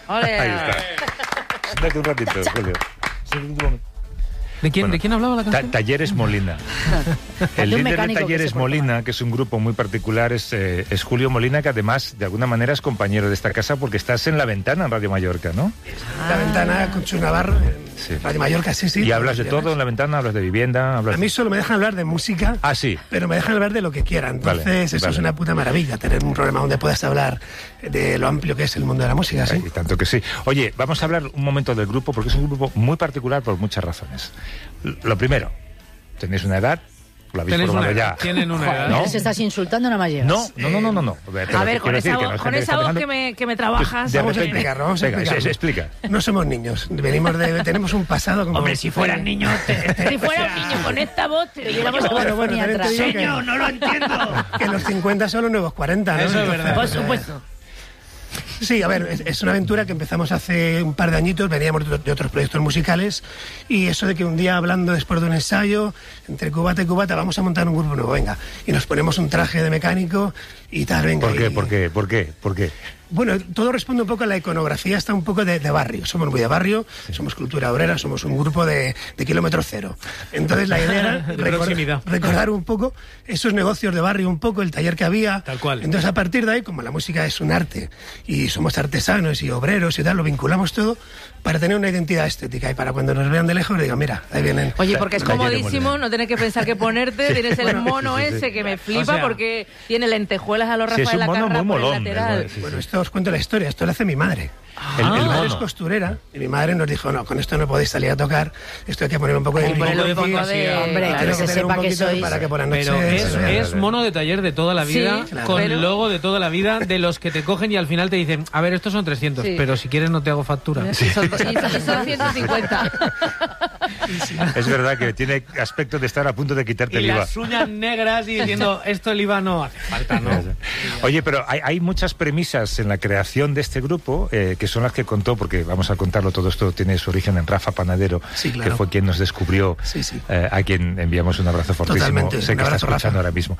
¡Ole! Ahí está. Siéntate un ratito, Julio. ¿De quién hablaba la canción? Talleres Molina. El De un líder de mecánico que Talleres se cortaba. Molina, que es un grupo muy particular, es Julio Molina, que además, de alguna manera, es compañero de esta casa porque estás en La Ventana, en Radio Mallorca, ¿no? La Ventana con Chus Navarro, en Sí. Radio Mallorca, sí. Y hablas de todo en La Ventana, hablas de vivienda, hablas A mí solo me dejan hablar de música, Ah, sí. pero me dejan hablar de lo que quieran. Entonces, Vale, eso vale. es una puta maravilla, tener un programa donde puedas hablar de lo amplio que es el mundo de la música, ¿sí? Y tanto que sí. Oye, vamos a hablar un momento del grupo, porque es un grupo muy particular por muchas razones. Lo primero, tenéis una edad, lo habéis Tenéis formado una edad, ya. tienen una edad. ¿No? Se estás insultando, nada más llegas. No. A ver, con esa voz que me trabajas... De Vamos a repente- explicarlo, vamos a Venga, explicarlo. explica. No somos niños, tenemos un pasado como... Hombre, si fueran niños... Si fuera un niño con esta voz... Bueno, también te digo Señor, no lo entiendo. que los 50 son los nuevos 40, ¿no? Eso es verdad. Por supuesto. Sí, a ver, es una aventura que empezamos hace un par de añitos, veníamos de otros proyectos musicales, y eso de que un día hablando después de un ensayo, entre cubata y cubata, vamos a montar un grupo nuevo, venga, y nos ponemos un traje de mecánico y tal, venga. ¿Por qué? Bueno, todo responde un poco a la iconografía, está un poco de barrio. Somos muy de barrio, somos cultura obrera, somos un grupo de kilómetro cero. Entonces la idea era proximidad. recordar un poco esos negocios de barrio, un poco el taller que había. Tal cual. Entonces a partir de ahí, como la música es un arte y somos artesanos y obreros y tal, lo vinculamos todo para tener una identidad estética y para cuando nos vean de lejos digan, mira, ahí vienen. Oye, porque es Talleres comodísimo, Molina. no tener que pensar qué ponerte, tienes el mono ese que me flipa O sea, porque tiene lentejuelas a los Sí, es Rafael un mono Lacarra muy por el molón. lateral. Sí, sí. Bueno, esto os cuento la historia, esto lo hace mi madre. El Mi madre es mono. costurera y mi madre nos dijo, no, con esto no podéis salir a tocar, esto hay que poner un poco de Hay que ponerle un de poco de... fantasía. Hombre, claro. que Tengo se tener un sepa que poquito sois... para que por la noche... Pero Sí, es mono de taller de toda la vida, Sí, claro. con Pero- logo de toda la vida, de los que te cogen y al final te dicen, a ver, estos son 300, Sí. pero si quieres no te hago factura. Y son 150. Es verdad que tiene aspecto de estar a punto de quitarte Y el IVA. las uñas negras y diciendo, esto el IVA no hace falta, ¿no? Oye, pero hay muchas premisas en la creación de este grupo que son las que contó, porque vamos a contarlo, todo esto tiene su origen en Rafa Panadero, Sí, claro. que fue quien nos descubrió, Sí, sí. a quien enviamos un abrazo fortísimo. Totalmente, Sé un que está abrazo, escuchando Rafa. ahora mismo.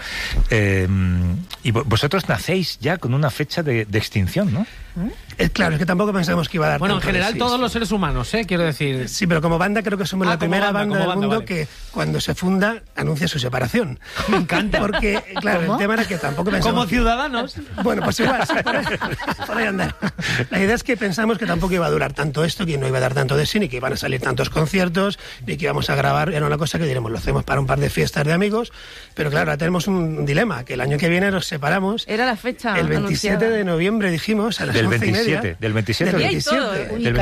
Y vosotros nacéis ya con una fecha de extinción, ¿no? Claro, es que tampoco pensamos que iba a dar Bueno, en tanto de general sí, todos sí. los seres humanos, quiero decir. Sí, pero como banda creo que somos la como primera banda, banda como del banda, mundo vale. que cuando se funda anuncia su separación. Me encanta. Porque, claro, ¿Cómo? el tema era que tampoco pensamos... Como ciudadanos. Bueno, pues igual, sí, por ahí andar. La idea es que pensamos que tampoco iba a durar tanto esto, que no iba a dar tanto de sí, ni que iban a salir tantos conciertos, ni que íbamos a grabar. Era una cosa que diremos, lo hacemos para un par de fiestas de amigos, pero claro, ahora tenemos un dilema, que el año que viene nos separamos. Era la fecha El 27 anunciada. de noviembre dijimos, a las Del 11:30. 27, del 27 Del del 27. 27. Del